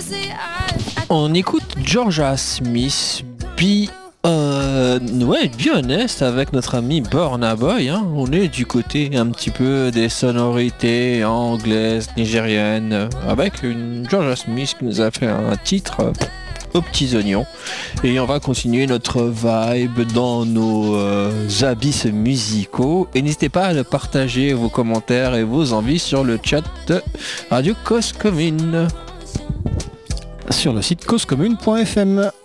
On écoute Georgia Smith, Be Honest avec notre ami Burna Boy. On est du côté un petit peu des sonorités anglaises, nigériennes, avec une Georgia Smith qui nous a fait un titre aux petits oignons. Et on va continuer notre vibe dans nos abysses musicaux. Et n'hésitez pas à le partager, vos commentaires et vos envies sur le chat de Radio Cause Commune. Sur le site causecommune.fm.